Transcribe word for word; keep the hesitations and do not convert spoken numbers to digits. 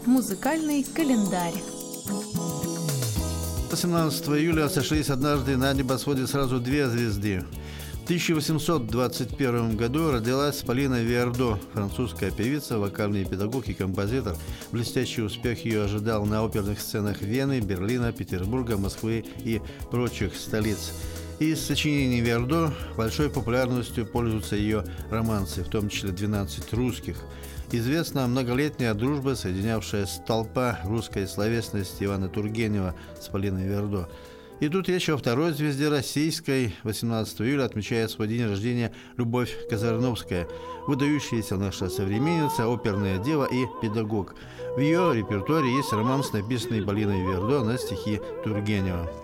Музыкальный календарь. восемнадцатого июля сошлись однажды на небосводе сразу две звезды. В тысяча восемьсот двадцать первом году родилась Полина Виардо, французская певица, вокальный педагог и композитор. Блестящий успех ее ожидал на оперных сценах Вены, Берлина, Петербурга, Москвы и прочих столиц. Из сочинений Виардо большой популярностью пользуются ее романсы, в том числе «двенадцать русских». Известна многолетняя дружба, соединявшая столпа русской словесности Ивана Тургенева с Полиной Виардо. И тут речь о второй звезде российской. восемнадцатого июля отмечает свой день рождения Любовь Казарновская, выдающаяся наша современница, оперная дева и педагог. В ее репертуаре есть романс, написанный Полиной Виардо на стихи Тургенева.